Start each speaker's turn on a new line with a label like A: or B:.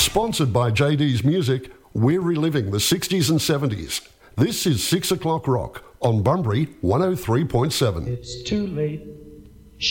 A: Sponsored by JD's Music, we're reliving the 60s and 70s. This is 6 o'clock rock on Bunbury 103.7.
B: It's too late